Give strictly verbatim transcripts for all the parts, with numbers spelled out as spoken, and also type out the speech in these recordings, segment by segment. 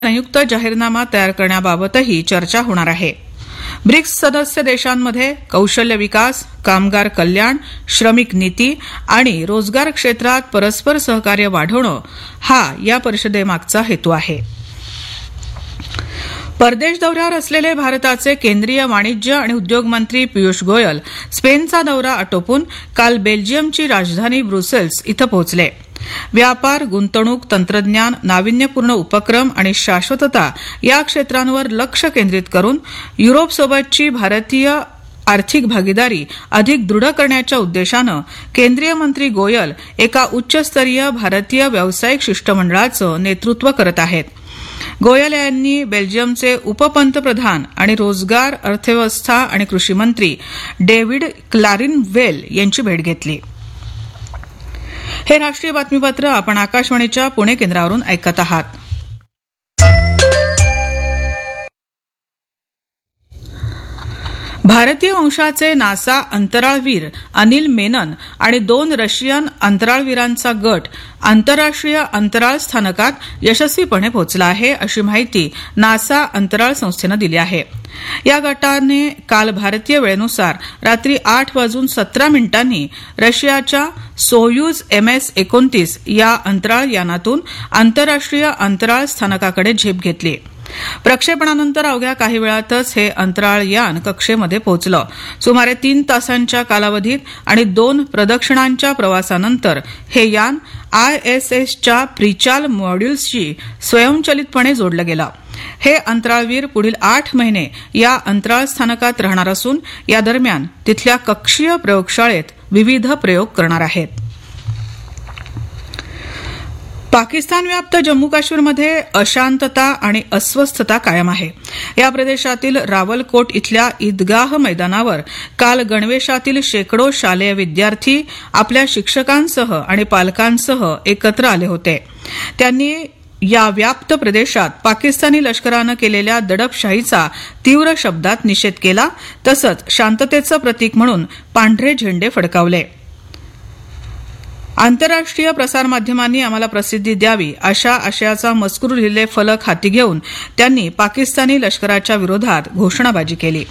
संयुक्त जाहीरनामा तयार करण्याबाबतही चर्चा होणार आहे. ब्रिक्स सदस्य देशांमध्ये कौशल्य विकास, कामगार कल्याण, श्रमिक नीती आणि रोजगार क्षेत्रात परस्पर सहकार्य वाढवणं हा या परिषदेमागचा हेतू आहे. परदेश दौऱ्यावर असलेले भारताचे केंद्रीय वाणिज्य आणि उद्योग मंत्री पियुष गोयल स्पेनचा दौरा आटोपून काल बेल्जियमची राजधानी ब्रुसेल्स इथं पोहोचले. व्यापार, गुंतवणूक, तंत्रज्ञान, नाविन्यपूर्ण उपक्रम आणि शाश्वतता या क्षेत्रांवर लक्ष केंद्रित करून युरोपसोबतची भारतीय आर्थिक भागीदारी अधिक दृढ करण्याच्या उद्देशानं केंद्रीय मंत्री गोयल एका उच्चस्तरीय भारतीय व्यावसायिक शिष्टमंडळाचं नेतृत्व करत आहेत. गोयल यांनी बेल्जियमचे उपपंतप्रधान आणि रोजगार, अर्थव्यवस्था आणि कृषी मंत्री डेव्हिड क्लारिनवेल यांची भेट घेतली. हे राष्ट्रीय बातमीपत्र आपण आकाशवाणीच्या पुणे केंद्रावरून ऐकत आहात. भारतीय वंशाचे नासा अंतराळवीर अनिल मेनन आणि दोन रशियन अंतराळवीरांचा गट आंतरराष्ट्रीय अंतराळ स्थानकात यशस्वीपणे पोहोचला आहे, अशी माहिती नासा अंतराळ संस्थेनं दिली आहे. या गटाने काल भारतीय वेळेनुसार रात्री आठ वाजून सतरा मिनिटांनी रशियाच्या सोयूज एम एस एकोणतीस या अंतराळ यानातून आंतरराष्ट्रीय अंतराळ स्थानकाकडे झेप घेतली. प्रक्षेपणानंतर अवघ्या काही वेळातच हे अंतराळ यान कक्षेमध्ये पोहोचलं. सुमारे तीन तासांच्या कालावधीत आणि दोन प्रदक्षिणांच्या प्रवासानंतर हे यान आय एस एसच्या प्रिचाल मॉड्यूल्सशी स्वयंचलितपणे जोडलं गेलं. हे अंतराळवीर पुढील आठ महिने या अंतराळ स्थानकात राहणार असून या दरम्यान तिथल्या कक्षीय प्रयोगशाळेत विविध प्रयोग करणार आहेत. पाकिस्तान व्याप्त जम्मू काश्मीरमध्ये अशांतता आणि अस्वस्थता कायम आहे. या प्रदेशातील रावलकोट इथल्या ईदगाह मैदानावर काल गणवेशातील शेकडो शालेय विद्यार्थी आपल्या शिक्षकांसह आणि पालकांसह एकत्र आले होते. त्यांनी या व्याप्त प्रदेशात पाकिस्तानी लष्करानं केलेल्या दडपशाहीचा तीव्र शब्दात निषेध केला. तसंच शांततेचं प्रतीक म्हणून पांढरे झेंडे फडकावले. आंतरराष्ट्रीय प्रसारमाध्यमांनी आम्हाला प्रसिद्धी द्यावी अशा आशयाचा मजकूर लिहिलेले फलक हाती घेऊन त्यांनी पाकिस्तानी लष्कराच्या विरोधात घोषणाबाजी केली.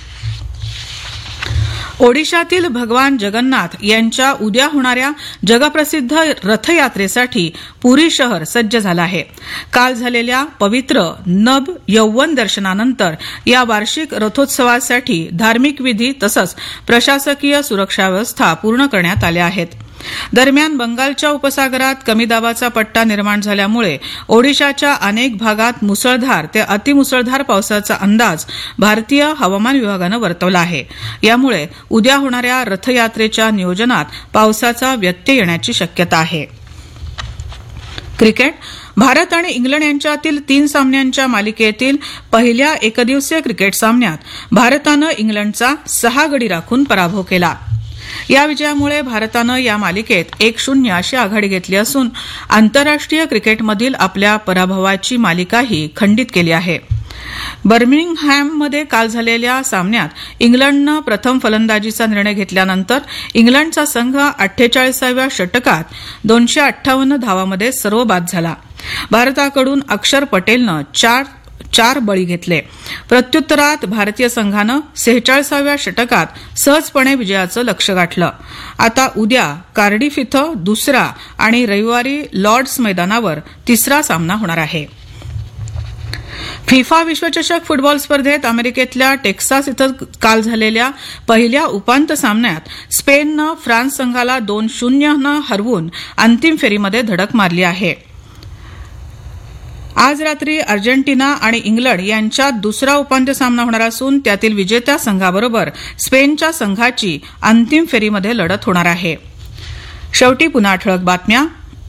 ओडिशातील भगवान जगन्नाथ यांच्या उद्या होणाऱ्या जगप्रसिद्ध रथयात्रेसाठी पुरी शहर सज्ज झालं आहे. काल झालेल्या पवित्र नभ यौवन दर्शनानंतर या वार्षिक रथोत्सवासाठी धार्मिक विधी तसंच प्रशासकीय सुरक्षा व्यवस्था पूर्ण करण्यात आल्या आहेत. दरम्यान बंगालच्या उपसागरात कमी दाबाचा पट्टा निर्माण झाल्यामुळे ओडिशाच्या अनेक भागात मुसळधार ते अतिमुसळधार पावसाचा अंदाज भारतीय हवामान विभागानं वर्तवला आहे. यामुळे उद्या होणाऱ्या रथयात्रेच्या नियोजनात पावसाचा व्यत्यय येण्याची शक्यता आहे. क्रिकेट. भारत आणि इंग्लंड यांच्यातील तीन सामन्यांच्या मालिकेतील पहिल्या एकदिवसीय क्रिकेट सामन्यात भारतानं इंग्लंडचा सहा गडी राखून पराभव केला. या विजयामुळे भारतानं या मालिकेत एक शून्य अशी आघाडी घेतली असून आंतरराष्ट्रीय क्रिकेटमधील आपल्या पराभवाची मालिकाही खंडित केली आहे. बर्मिंगहॅममध्ये काल झालेल्या सामन्यात इंग्लंडनं प्रथम फलंदाजीचा निर्णय घेतल्यानंतर इंग्लंडचा संघ अठ्ठेचाळीसाव्या षटकात दोनशे अठ्ठावन्न धावांमध्ये सर्वबाद झाला. भारताकडून अक्षर पटेलनं चार चार बळी घेतले. प्रत्युत्तरात भारतीय संघानं सेहेचाळीसाव्या षटकात सहजपणे विजयाचं लक्ष्य गाठलं. आता उद्या कार्डिफ इथं दुसरा आणि रविवारी लॉर्ड्स मैदानावर तिसरा सामना होणार आहे. फिफा विश्वचषक फुटबॉल स्पर्धेत अमेरिकेतल्या टेक्सास इथं काल झालेल्या पहिल्या उपांत्य सामन्यात स्पेननं फ्रान्स संघाला दोन शून्यनं हरवून अंतिम फेरीमध्ये धडक मारली आहे. आज रात्री अर्जेंटिना आणि इंग्लंड यांच्यात दुसरा उपांत्य सामना होणार असून त्यातील विजेत्या संघाबरोबर स्पेनच्या संघाची अंतिम फेरीमध्ये लढत होणार आहे. शेवटी पुन्हा ठळक बातम्या.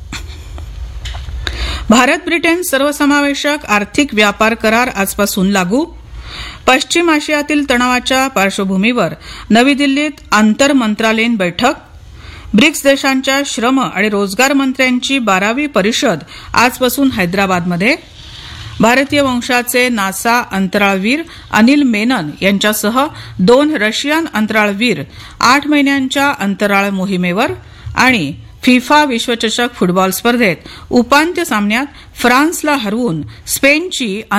भारत ब्रिटन सर्वसमावेशक आर्थिक व्यापार करार आजपासून लागू. पश्चिम आशियातील तणावाच्या पार्श्वभूमीवर नवी दिल्लीत आंतर मंत्रालयीन बैठक. ब्रिक्स देशांच्या श्रम आणि रोजगार मंत्र्यांची बारावी परिषद आजपासून हैदराबादमध्ये. भारतीय वंशाचे नासा अंतराळवीर अनिल मेनन यांच्यासह दोन रशियन अंतराळवीर आठ महिन्यांच्या अंतराळ मोहिमेवर. आणि फिफा विश्वचषक फुटबॉल स्पर्धेत उपांत्य सामन्यात फ्रान्सला हरवून स्पेनची